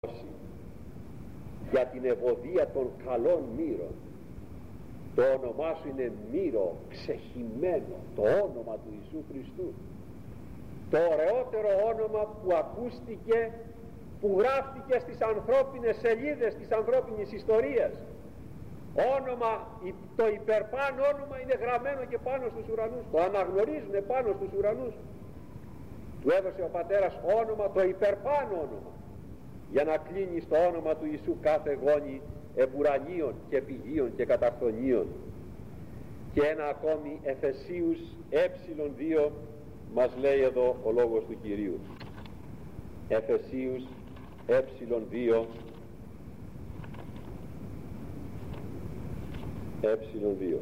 για την ευωδία των καλών μύρων. Το όνομά σου είναι μύρο ξεχυμμένο, το όνομα του Ιησού Χριστού, το ωραιότερο όνομα που ακούστηκε, που γράφτηκε στις ανθρώπινες σελίδες της ανθρώπινης ιστορίας. Όνομα, το υπερπάνω όνομα είναι γραμμένο και πάνω στους ουρανούς, το αναγνωρίζουν πάνω στους ουρανούς. Του έδωσε ο Πατέρας όνομα, το υπερπάνω όνομα, για να κλείνει στο όνομα του Ιησού κάθε γόνι επουρανίων και πηγίων και καταφθονίων. Και ένα ακόμη, Εφεσίους ε2 μας λέει εδώ ο λόγος του Κυρίου. Εφεσίους ε2 ε2.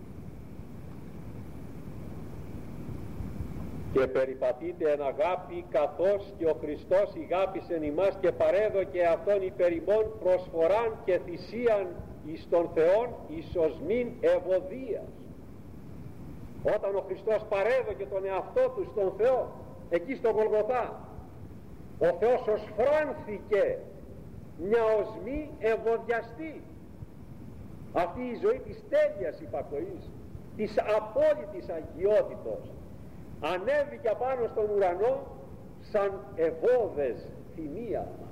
Και περιπατείτε εν αγάπη, καθώς και ο Χριστός ηγάπησεν ημάς και παρέδωκε αυτόν υπερ ημών προσφοράν και θυσίαν εις τον Θεόν εις οσμήν ευωδίας. Όταν ο Χριστός παρέδωκε τον εαυτό του στον Θεό εκεί στο Γολγοθά, ο Θεός οσφράνθηκε μια οσμή ευωδιαστή. Αυτή η ζωή της τέλειας υπακοής, της απόλυτης αγιότητος, ανέβηκε απάνω στον ουρανό σαν ευώδες θυμίαμα.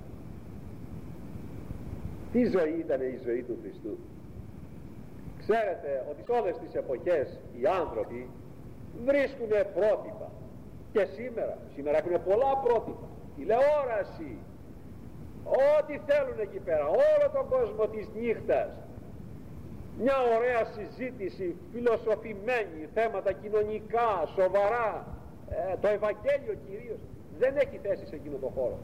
Τι ζωή ήταν η ζωή του Χριστού? Ξέρετε ότι σε όλες τις εποχές οι άνθρωποι βρίσκουν πρότυπα, και σήμερα έχουν πολλά πρότυπα, τηλεόραση, ό,τι θέλουν εκεί πέρα, όλο τον κόσμο της νύχτας, μια ωραία συζήτηση φιλοσοφημένη, θέματα κοινωνικά, σοβαρά, το Ευαγγέλιο κυρίως δεν έχει θέση σε εκείνο το χώρο.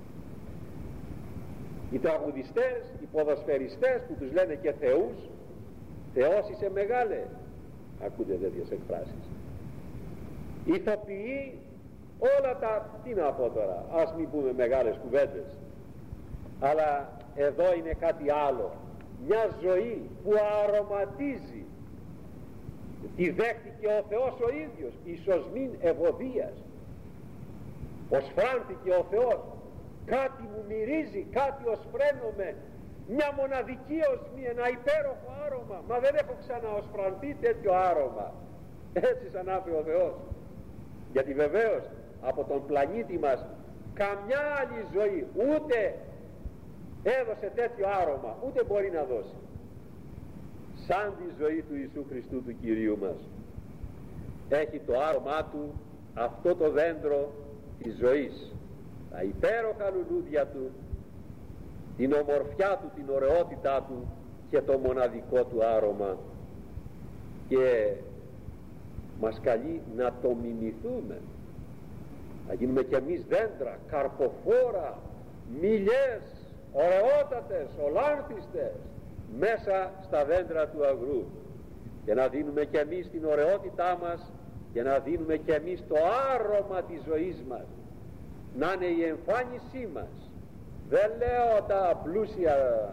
Οι τραγουδιστές, οι ποδοσφαιριστές που τους λένε και θεούς, Θεός είσαι μεγάλε, ακούτε τέτοιες εκφράσεις. Οι ηθοποιοί, όλα τα, τι να πω τώρα, ας μην πούμε μεγάλες κουβέντες, αλλά εδώ είναι κάτι άλλο. Μια ζωή που αρωματίζει, τη δέχτηκε ο Θεός ο ίδιος εις οσμήν ευωδίας. Οσφράνθηκε ο Θεός, κάτι μου μυρίζει, κάτι οσφραίνομαι, μια μοναδική οσμή, ένα υπέροχο άρωμα, μα δεν έχω ξαναοσφρανθεί τέτοιο άρωμα. Έτσι σαν άφη ο Θεός. Γιατί βεβαίως από τον πλανήτη μας καμιά άλλη ζωή ούτε έδωσε τέτοιο άρωμα, ούτε μπορεί να δώσει σαν τη ζωή του Ιησού Χριστού του Κυρίου μας. Έχει το άρωμά του αυτό το δέντρο της ζωής, τα υπέροχα λουλούδια του, την ομορφιά του, την ωραιότητά του και το μοναδικό του άρωμα, και μας καλεί να το μιμηθούμε, να γίνουμε κι εμείς δέντρα καρποφόρα, μιλιές ωραιότατες, ολάνθιστες μέσα στα δέντρα του αγρού, και να δίνουμε κι εμείς την ωραιότητά μας και να δίνουμε κι εμείς το άρωμα της ζωής μας, να είναι η εμφάνισή μας. Δεν λέω τα πλούσια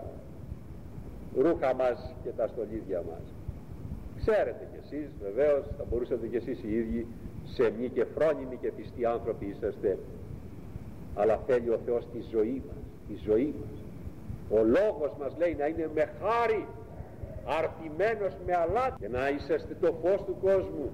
ρούχα μας και τα στολίδια μας. Ξέρετε κι εσείς, βεβαίως θα μπορούσατε κι εσείς οι ίδιοι σεμνοί και φρόνιμοι και πιστοί άνθρωποι είσαστε, αλλά θέλει ο Θεός τη ζωή μας, τη ζωή μας. Ο λόγος μας λέει να είναι με χάρη, αρτημένος με αλάτι, και να είσαστε το φως του κόσμου.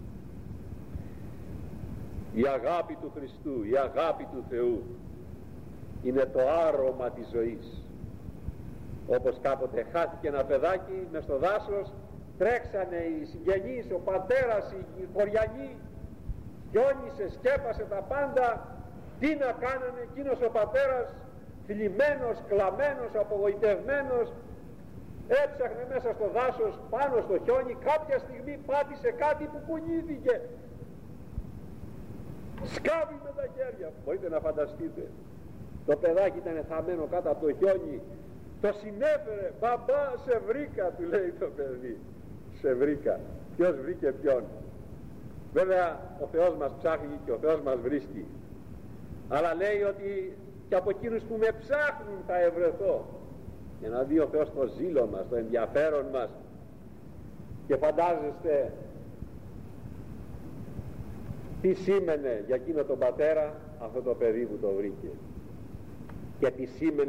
Η αγάπη του Χριστού, η αγάπη του Θεού είναι το άρωμα της ζωής. Όπως κάποτε χάθηκε ένα παιδάκι μες στο δάσος, τρέξανε οι συγγενείς, ο πατέρας, οι χωριανοί, γιόνισε, σκέπασε τα πάντα. Τι να κάνανε? Εκείνος ο πατέρας, θλιμμένος, κλαμμένος, απογοητευμένος, έψαχνε μέσα στο δάσος, πάνω στο χιόνι, κάποια στιγμή πάτησε κάτι που κουνήθηκε, σκάβει με τα χέρια. Μπορείτε να φανταστείτε, το παιδάκι ήταν θαμμένο κάτω από το χιόνι, το συνέφερε. Μπαμπά, σε βρήκα, του λέει το παιδί, σε βρήκα. Ποιος βρήκε ποιον? Βέβαια ο Θεός μας ψάχνει και ο Θεός μας βρίσκει, αλλά λέει ότι και από εκείνους που με ψάχνουν θα ευρεθώ, για να δει ο Θεός το ζήλο μας, το ενδιαφέρον μας. Και φαντάζεστε τι σήμαινε για εκείνο τον πατέρα αυτό το παιδί που το βρήκε. και επισήμενε